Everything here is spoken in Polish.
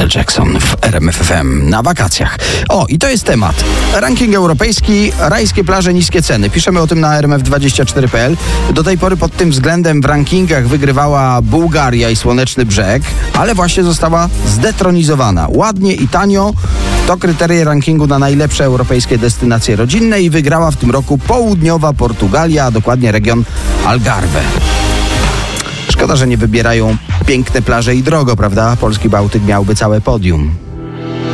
Michael Jackson w RMF FM na wakacjach. O, i to jest temat. Ranking europejski, rajskie plaże, niskie ceny. Piszemy o tym na rmf24.pl. Do tej pory pod tym względem w rankingach wygrywała Bułgaria i Słoneczny Brzeg, ale właśnie została zdetronizowana. Ładnie i tanio to kryteria rankingu na najlepsze europejskie destynacje rodzinne i wygrała w tym roku południowa Portugalia, a dokładnie region Algarve. Szkoda, że nie wybierają piękne plaże i drogo, prawda? Polski Bałtyk miałby całe podium.